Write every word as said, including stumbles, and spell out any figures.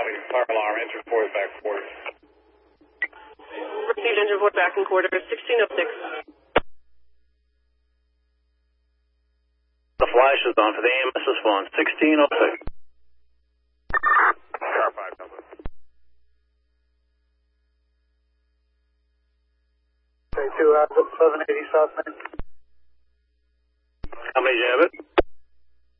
Copy. Fire alarm. Engine four is back quarters. Received engine four back in quarters, sixteen oh six. The flash is on for the A M S response, sixteen oh six. Car five, number. Okay, two, uh, seven eighty South Main. How many do you have it?